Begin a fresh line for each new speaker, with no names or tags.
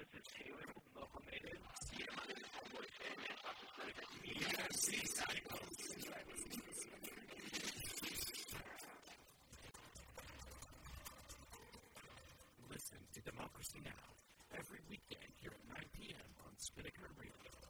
Listen to Democracy Now! Every weekday here at 9 p.m. on Spinnaker Radio.